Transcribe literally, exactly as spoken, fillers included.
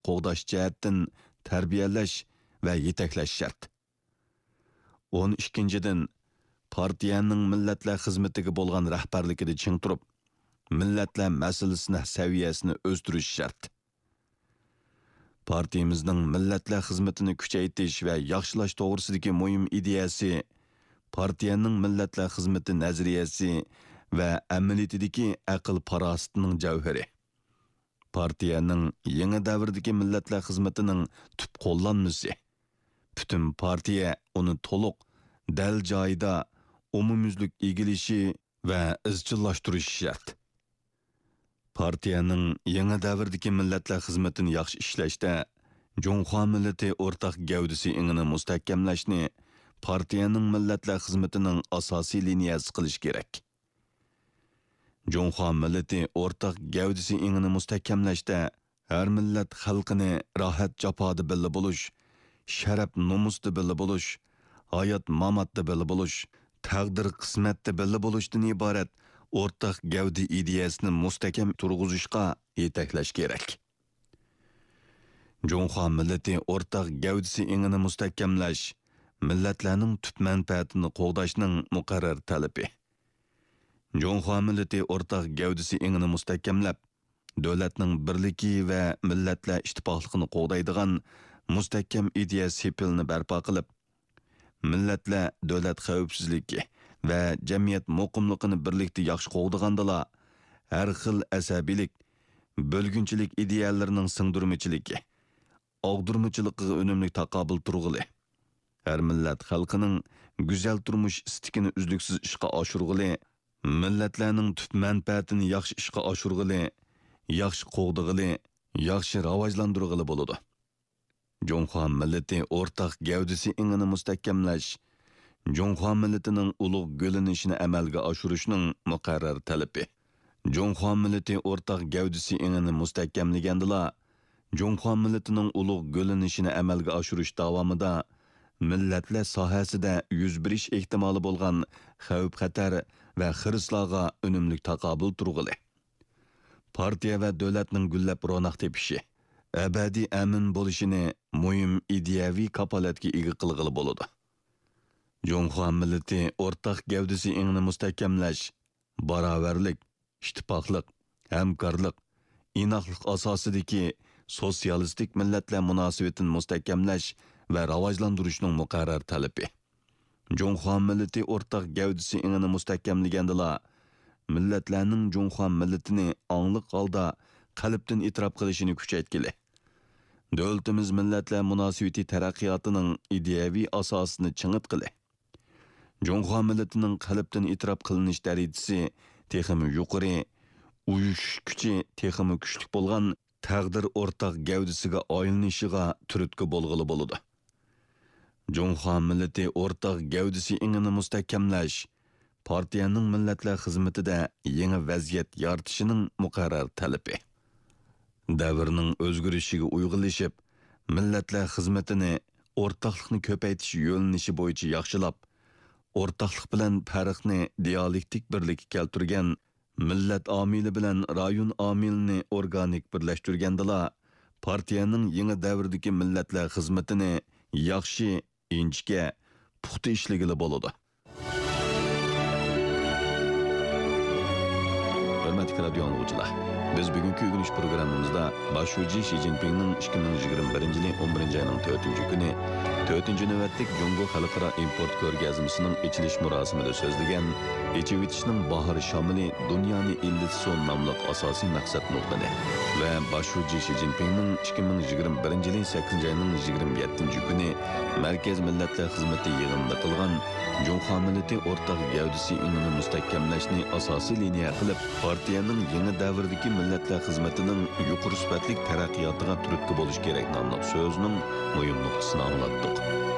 qo'g'dash jihatdan tarbiyalash va yetaklash shart. o'n ikkinchidan, partiyaning millatlar xizmatiga bo'lgan rahbarligida ching turib, millatlar masalasini saviyasini o'stirish shart. Partiyamizning millatlar xizmatini kuchaytirish va yaxshilash to'g'risidagi muhim ideyasi partiyaning millatlar xizmati nazariyasi va amaliyotidagi aql farosatining javhari. Partiyaning yangi davrdagi millatlar xizmatining tub qo'llanmasi. Butun partiya uni to'liq, dal joyida umumyuzlik egilishi va izchillashtirishi shart. Partiyaning yangi davrdagi millatlar xizmatini yaxshi ishlashda Jonxo millati o'rtaq gavdasi ingini mustahkamlashni partiyaning millatlar xizmatining asosiy liniyasi qilish kerak. Jonxo millati o'rtaq gavdasi ingini mustahkamlashda har millat xalqini rohat jafoda billa bo'lish, sharaf nomusda billa bo'lish, hayot mamatda billa bo'lish, taqdir qismatda billa bo'lishdan iborat o'rtaq gavdi ideyasini mustahkam turg'izishga yetaklash kerak. Jonxo millati o'rtaq gavdasi ingini mustahkamlash millatlarning tub manfaatini qo'g'dashning muqarrar talabi. Jonxo millati o'rtaq gavdasi ingini mustahkamlab, davlatning birligi va millatlar ittifoqligini qo'g'daydigan mustahkam ideya sepilni barpo qilib, millatlar davlat xavfsizligi va jamiyat muqimligini birlikda yaxshi qo'g'dagandala, har xil asabiylik, bo'lgunchilik ideyalarining singdirmichiligi, og'dirmichiligiga unumli taqobil turg'ili. Har millat xalqining go'zal turmush istikini uzluksiz ishga oshirg'ili, millatlarning tub manfaatini yaxshi ishga oshirg'ili, yaxshi qo'g'dag'ili, yaxshi rivojlantirg'ili bo'ladi. Jonxo millati o'rtaq gavdasi ingini mustahkamlash Jonxo millatining ulug' g'o'lanishini amalga oshirishning muqarrar talabi. Jonxo millati o'rtaq gavdasi ingini mustahkamlagandila, Jonxo millatining ulug' g'o'lanishini amalga oshirish davomida millatlar sohasida yuz berish ehtimoli bo'lgan xavf-xatar va xirislarga unumli taqobil turg'ili. Partiya va davlatning gullab ro'naq tepishi, abadiy amin bo'lishini muhim ideyaviy kapolatga ega qilg'ili bo'ladi. Jonxo millati o'rtaq gavdasi ingni mustahkamlash, barobarlik, ittifoqlik, hamkorlik, inoqlik asosidagi sotsialistik millatlar munosabatini mustahkamlash va rivojlantirishning muqarrar talabi. Jonxo millati o'rtaq gavdasi ingini mustahkamlagandila, millatlarning Jonxo millatini onglik holda qalbdan e'tirof qilishini kuchaytgili. Davlatimiz millatlar munosabati taraqqiyotining ideyaviy asosini chingitgili. Jonxo millatining qalbdan e'tirof qilinish darajasi texmi yuqori, uyush kuchi texmi kuchli bo'lgan taqdir o'rtaq gavdasiga aylanishiga turtki bo'lg'ili bo'ladi. Jonxo millati o'rtaq gavdasi ingini mustahkamlash partiyaning millatlar xizmatida yangi vaziyat yaratishining muqarrar talabi. Davrning o'zgarishiga uyg'unlashib, millatlar xizmatini o'rtaqlikni ko'paytirish yo'linishi bo'yicha yaxshilab, o'rtaqlik bilan farqni dialektik birlikka keltirgan, millat omili bilan rayon omilini organik birlashtirgandala, partiyaning yangi davrdagi millatlar xizmatini yaxshi, inchga, puxta ishligili bo'ladi. Hurmatli radio dinləyicilər, biz bugünkü öyrəniş proqramımızda başçı Xi Jinpingning ikki ming yigirma birinchi yil o'n birinchi ayning to'rtinchi kuni to'rtinchi navbatlik Jungo xalqaro import ko'rgazmasining ochilish marosimida so'zlagan Echevitishning bahor shamili dunyoni illatson nomli asosiy maqsad nuqtani va başçı Xi Jinpingning ikki ming yigirma birinchi yil sakkizinchi ayning yigirma yettinchi kuni Markaz millatlar xizmati yig'inida qilgan Jonxo millati o'rtaq gavdasi ingini mustahkamlashni asosiy liniya qilib, partiyaning yangi davrdagi millatlar xizmatining yuqori sifatli taraqqiyotiga turtki bo'lish kerak nomli so'zning muhim nuqtasini anglatdik.